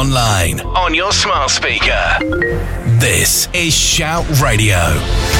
online, on your smart speaker. This is Shout Radio.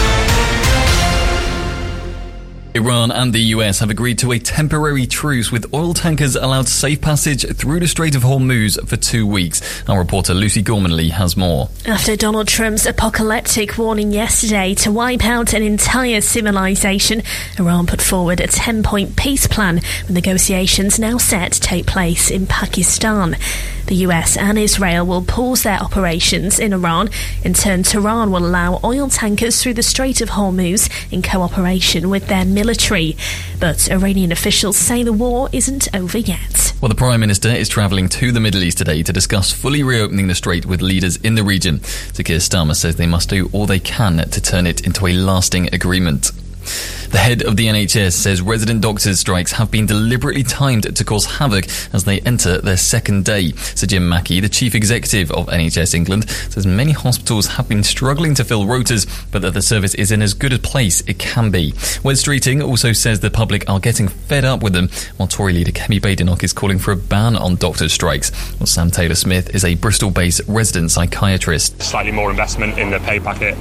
Iran and the US have agreed to a temporary truce with oil tankers allowed safe passage through the Strait of Hormuz for 2 weeks. Our reporter Lucy Gormanley has more. After Donald Trump's apocalyptic warning yesterday to wipe out an entire civilization, Iran put forward a 10-point peace plan with negotiations now set to take place in Pakistan. The US and Israel will pause their operations in Iran. In turn, Tehran will allow oil tankers through the Strait of Hormuz in cooperation with their military. But Iranian officials say the war isn't over yet. Well, the Prime Minister is travelling to the Middle East today to discuss fully reopening the strait with leaders in the region. Sir Keir Starmer says they must do all they can to turn it into a lasting agreement. The head of the NHS says resident doctors' strikes have been deliberately timed to cause havoc as they enter their second day. Sir Jim Mackey, the chief executive of NHS England, says many hospitals have been struggling to fill rotas, but that the service is in as good a place it can be. Wes Streeting also says the public are getting fed up with them, while Tory leader Kemi Badenoch is calling for a ban on doctors' strikes. Well, Sam Taylor-Smith is a Bristol-based resident psychiatrist. Slightly more investment in the pay packet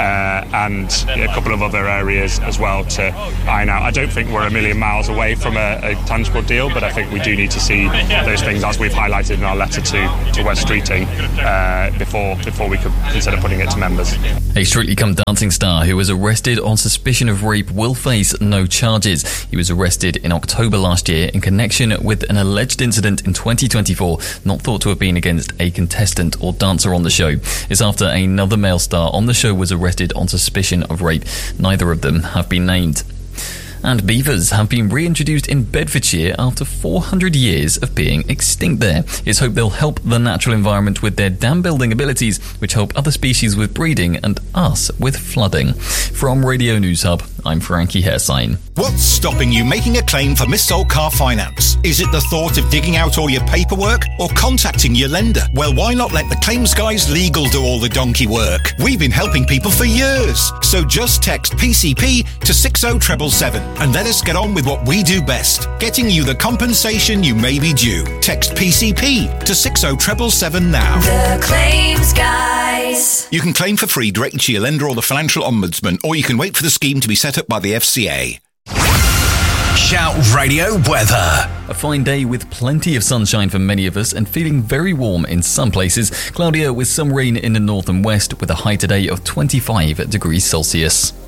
and a couple of other areas as well to iron out. I don't think we're a million miles away from a tangible deal, but I think we do need to see those things, as we've highlighted in our letter to Wes Streeting, before we could consider putting it to members. A Strictly Come Dancing star who was arrested on suspicion of rape will face no charges. He was arrested in October last year in connection with an alleged incident in 2024, not thought to have been against a contestant or dancer on the show. It's after another male star on the show was arrested on suspicion of rape. Neither of them have been named. And beavers have been reintroduced in Bedfordshire after 400 years of being extinct there. It's hoped they'll help the natural environment with their dam building abilities, which help other species with breeding and us with flooding. From Radio News Hub, I'm Frankie Hairsign. What's stopping you making a claim for missold car finance? Is it the thought of digging out all your paperwork or contacting your lender? Well, why not let the Claims Guys Legal do all the donkey work? We've been helping people for years. So just text PCP to 60777 and let us get on with what we do best, getting you the compensation you may be due. Text PCP to 60777 now. The Claims Guys. You can claim for free directly to your lender or the Financial Ombudsman, or you can wait for the scheme to be set up by the FCA. Shout Radio weather. A fine day with plenty of sunshine for many of us and feeling very warm in some places. Cloudier with some rain in the north and west with a high today of 25 degrees Celsius.